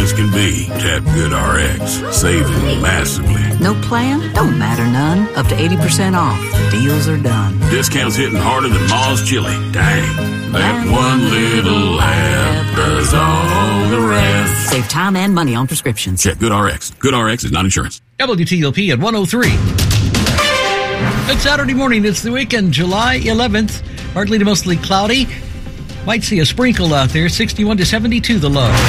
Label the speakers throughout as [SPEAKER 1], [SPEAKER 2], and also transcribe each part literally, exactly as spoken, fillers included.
[SPEAKER 1] as can be. Tap GoodRx, saving massively.
[SPEAKER 2] No plan? Don't matter none. Up to eighty percent off. The deals are done.
[SPEAKER 1] Discounts hitting harder than Ma's chili. Dang. That one little app does all the rest.
[SPEAKER 2] Save time and money on prescriptions.
[SPEAKER 1] Check GoodRx. GoodRx is not insurance.
[SPEAKER 3] W T O P at one oh three. Good Saturday morning. It's the weekend, July eleventh. Partly to mostly cloudy. Might see a sprinkle out there. sixty-one to seventy-two the low.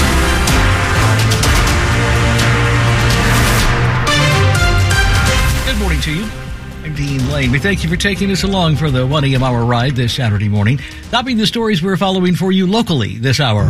[SPEAKER 3] Good morning to you. I'm Dean Lane. We thank you for taking us along for the one a.m. hour ride this Saturday morning. Topping the stories we're following for you locally this hour.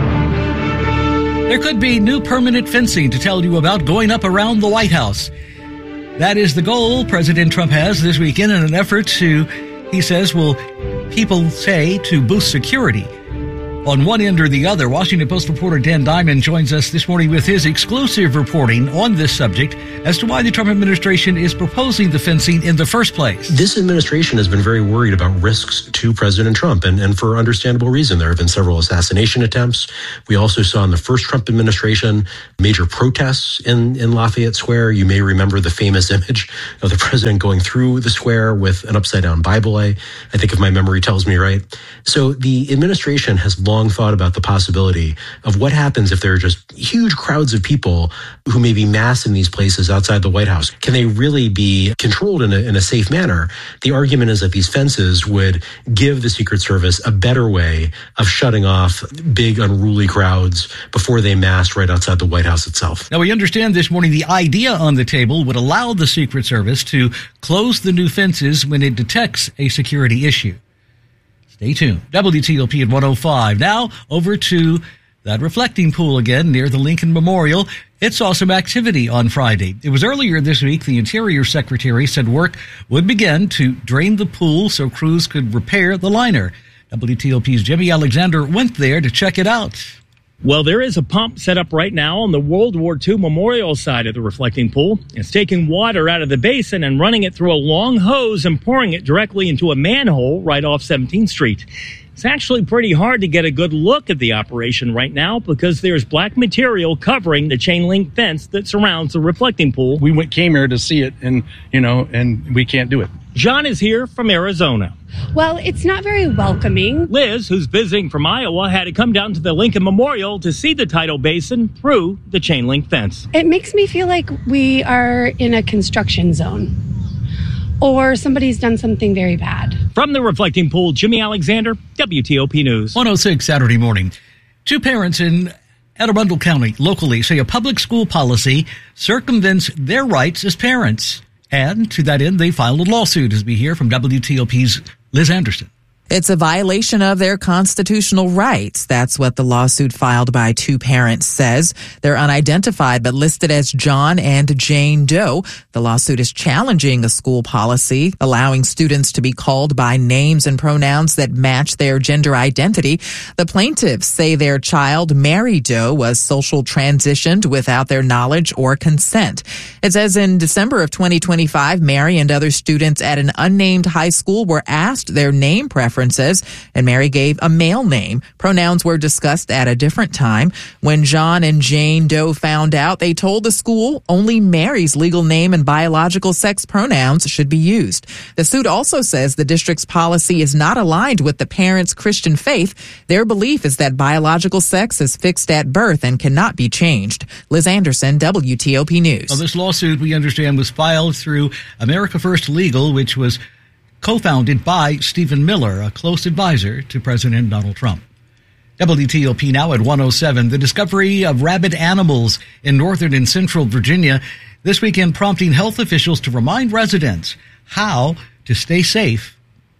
[SPEAKER 3] There could be new permanent fencing to tell you about going up around the White House. That is the goal President Trump has this weekend in an effort to, he says, will people say, to boost security. On one end or the other, Washington Post reporter Dan Diamond joins us this morning with his exclusive reporting on this subject as to why the Trump administration is proposing the fencing in the first place.
[SPEAKER 4] This administration has been very worried about risks to President Trump, and, and for understandable reason. There have been several assassination attempts. We also saw in the first Trump administration major protests in, in Lafayette Square. You may remember the famous image of the president going through the square with an upside-down Bible, I, I think if my memory tells me right. So the administration has long long thought about the possibility of what happens if there are just huge crowds of people who may be massed in these places outside the White House. Can they really be controlled in a, in a safe manner? The argument is that these fences would give the Secret Service a better way of shutting off big unruly crowds before they massed right outside the White House itself.
[SPEAKER 3] Now, we understand this morning the idea on the table would allow the Secret Service to close the new fences when it detects a security issue. Stay tuned. W T O P at one oh five. Now, over to that reflecting pool again near the Lincoln Memorial. It saw some activity on Friday. It was earlier this week the Interior Secretary said work would begin to drain the pool so crews could repair the liner. W T O P's Jimmy Alexander went there to check it out.
[SPEAKER 5] Well, there is a pump set up right now on the World War Two memorial side of the reflecting pool. It's taking water out of the basin and running it through a long hose and pouring it directly into a manhole right off seventeenth street. It's actually pretty hard to get a good look at the operation right now because there's black material covering the chain link fence that surrounds the reflecting pool.
[SPEAKER 6] We went, came here to see it, and, you know, and we can't do it.
[SPEAKER 5] John is here from Arizona.
[SPEAKER 7] Well, it's not very welcoming.
[SPEAKER 5] Liz, who's visiting from Iowa, had to come down to the Lincoln Memorial to see the tidal basin through the chain link fence.
[SPEAKER 7] It makes me feel like we are in a construction zone or somebody's done something very bad.
[SPEAKER 5] From the reflecting pool, Jimmy Alexander, W T O P News.
[SPEAKER 3] one oh six Saturday morning. Two parents in Anne Arundel County locally say a public school policy circumvents their rights as parents. And to that end, they filed a lawsuit, as we hear from W T O P's Liz Anderson.
[SPEAKER 8] It's a violation of their constitutional rights. That's what the lawsuit filed by two parents says. They're unidentified but listed as John and Jane Doe. The lawsuit is challenging a school policy allowing students to be called by names and pronouns that match their gender identity. The plaintiffs say their child, Mary Doe, was social transitioned without their knowledge or consent. It says in December of twenty twenty-five, Mary and other students at an unnamed high school were asked their name preferences, and Mary gave a male name. Pronouns were discussed at a different time. When John and Jane Doe found out, they told the school only Mary's legal name and biological sex pronouns should be used. The suit also says the district's policy is not aligned with the parents' Christian faith. Their belief is that biological sex is fixed at birth and cannot be changed. Liz Anderson, W T O P News.
[SPEAKER 3] Well, this lawsuit, we understand, was filed through America First Legal, which was co-founded by Stephen Miller, a close advisor to President Donald Trump. W T O P now at one oh seven. The discovery of rabid animals in northern and central Virginia this weekend prompting health officials to remind residents how to stay safe.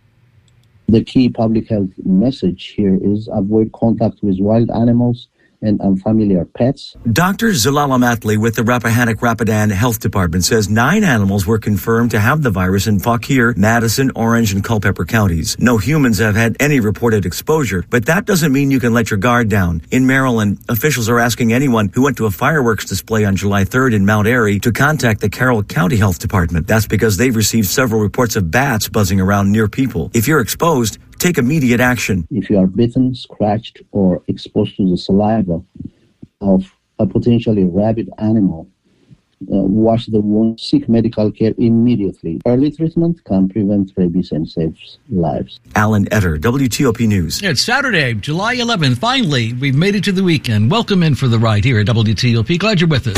[SPEAKER 9] The key public health message here is avoid contact with wild animals and unfamiliar pets.
[SPEAKER 10] Doctor Zalala Matley with the Rappahannock Rapidan Health Department says nine animals were confirmed to have the virus in Fauquier, Madison, Orange, and Culpeper counties. No humans have had any reported exposure, but that doesn't mean you can let your guard down. In Maryland, officials are asking anyone who went to a fireworks display on July third in Mount Airy to contact the Carroll County Health Department. That's because they've received several reports of bats buzzing around near people. If you're exposed, take immediate action.
[SPEAKER 9] If you are bitten, scratched, or exposed to the saliva of a potentially rabid animal, uh, wash the wound, seek medical care immediately. Early treatment can prevent rabies and save lives.
[SPEAKER 10] Alan Etter, W T O P News.
[SPEAKER 3] It's Saturday, July eleventh. Finally, we've made it to the weekend. Welcome in for the ride here at W T O P. Glad you're with us.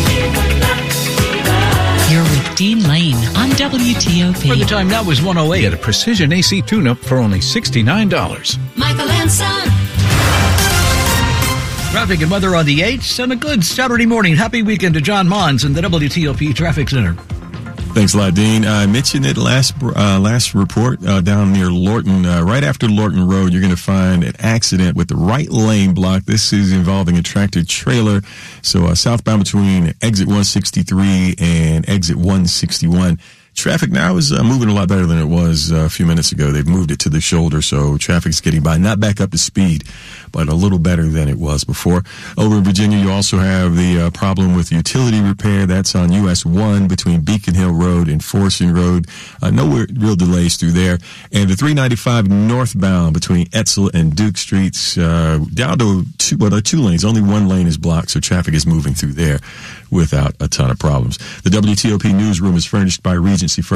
[SPEAKER 11] You're with Dean Lane on W T O P.
[SPEAKER 3] For the time now is one oh eight.
[SPEAKER 12] Get a precision A C tune-up for only sixty-nine dollars.
[SPEAKER 11] Michael and Son.
[SPEAKER 3] Traffic and weather on the eights, and a good Saturday morning. Happy weekend to John Mons in the W T O P Traffic Center.
[SPEAKER 13] Thanks a lot, Dean. I mentioned it last uh, last report uh, down near Lorton. Uh, right after Lorton Road, you're going to find an accident with the right lane blocked. This is involving a tractor trailer. So uh, southbound between exit one sixty-three and exit one sixty-one. Traffic now is uh, moving a lot better than it was uh, a few minutes ago. They've moved it to the shoulder, so traffic's getting by. Not back up to speed, but a little better than it was before. Over in Virginia, you also have the uh, problem with utility repair. That's on U S one between Beacon Hill Road and Forson Road. Uh, no real delays through there. And the three ninety-five northbound between Etzel and Duke Streets, uh, down to two, well, there are two lanes. Only one lane is blocked, so traffic is moving through there without a ton of problems. The W T O P newsroom is furnished by Regency Furniture.